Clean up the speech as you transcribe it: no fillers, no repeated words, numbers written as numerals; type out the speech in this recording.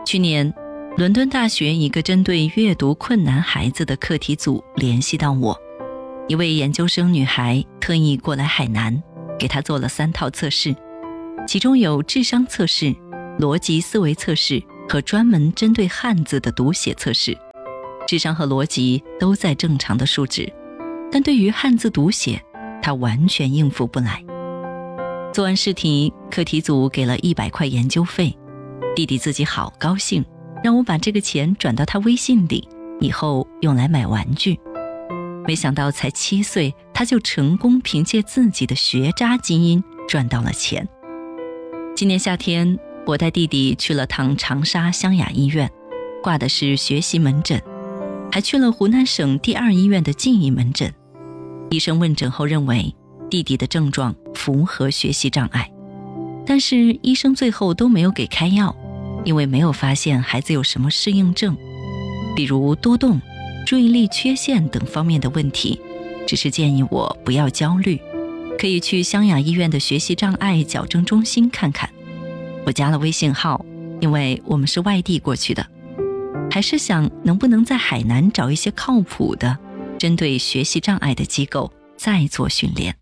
去年，伦敦大学一个针对阅读困难孩子的课题组联系到我，一位研究生女孩特意过来海南，给她做了3套测试，其中有智商测试、逻辑思维测试和专门针对汉字的读写测试。智商和逻辑都在正常的数值，但对于汉字读写，她完全应付不来。做完试题，课题组给了100块研究费，弟弟自己好高兴，让我把这个钱转到他微信里，以后用来买玩具。没想到才7岁，他就成功凭借自己的学渣基因赚到了钱。今年夏天，我带弟弟去了趟长沙湘雅医院，挂的是学习门诊，还去了湖南省第2医院的记忆门诊。医生问诊后认为弟弟的症状符合学习障碍，但是医生最后都没有给开药，因为没有发现孩子有什么适应症，比如多动、注意力缺陷等方面的问题，只是建议我不要焦虑，可以去湘雅医院的学习障碍矫正中心看看。我加了微信号，因为我们是外地过去的，还是想能不能在海南找一些靠谱的针对学习障碍的机构再做训练。